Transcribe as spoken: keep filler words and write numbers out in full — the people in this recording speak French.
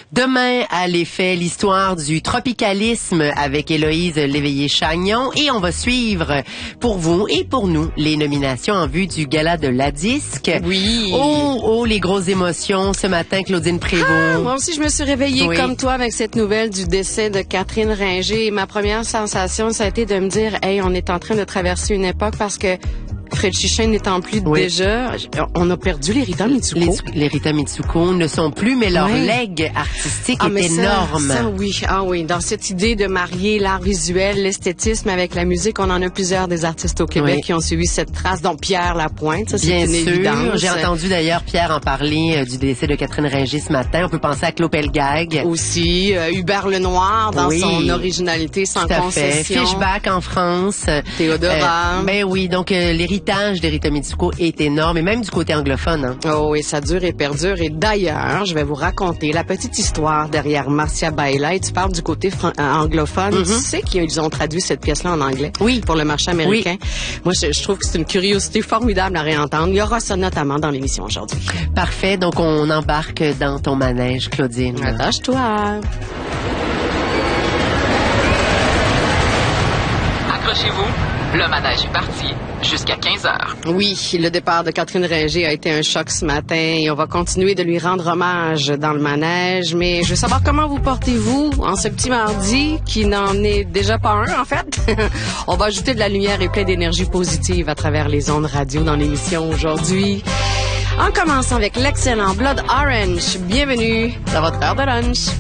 Demain, à l'effet, l'histoire du tropicalisme avec Héloïse Léveillé-Chagnon. Et on va suivre pour vous et pour nous les nominations en vue du gala de la disque. Oui. Oh, oh, les grosses émotions ce matin, Claudine Prévost. Ah, moi aussi, je me suis réveillée oui. comme toi avec cette nouvelle du décès de Catherine Ringer. Et ma première sensation, ça a été de me dire, hey, on est en train de traverser une époque parce que Fred Chichin n'étant plus oui. déjà, on a perdu les Rita Mitsuko. Les, les Rita Mitsuko ne sont plus, mais leur oui. legs artistique ah, est énorme. Ça, ça, oui, ah oui. Dans cette idée de marier l'art visuel, l'esthétisme avec la musique, on en a plusieurs des artistes au Québec oui. qui ont suivi cette trace, dont Pierre Lapointe. Ça, Bien c'est une sûr. évidence. J'ai entendu d'ailleurs Pierre en parler euh, du décès de Catherine Ringer ce matin. On peut penser à Claude Pelgag. Aussi, euh, Hubert Lenoir dans oui. son originalité sans Tout à concession. Fait. Fishback en France. Théodora. Euh, ben oui, donc euh, l'héritage des Rita Mitsuko est énorme, et même du côté anglophone. Hein. Oh, et ça dure et perdure. Et d'ailleurs, je vais vous raconter la petite histoire derrière Marcia Baila. Et tu parles du côté fran- euh, anglophone. Mm-hmm. Tu sais qu'ils ont traduit cette pièce-là en anglais oui. pour le marché américain. Oui. Moi, je, je trouve que c'est une curiosité formidable à réentendre. Il y aura ça notamment dans l'émission aujourd'hui. Parfait. Donc, on embarque dans ton manège, Claudine. Attache-toi. Accrochez-vous, le manège est parti jusqu'à quinze heures. Oui, le départ de Catherine Ringer a été un choc ce matin et on va continuer de lui rendre hommage dans le manège. Mais je veux savoir comment vous portez-vous en ce petit mardi qui n'en est déjà pas un, en fait. On va ajouter de la lumière et plein d'énergie positive à travers les ondes radio dans l'émission aujourd'hui. En commençant avec l'excellent Blood Orange. Bienvenue dans votre heure de lunch.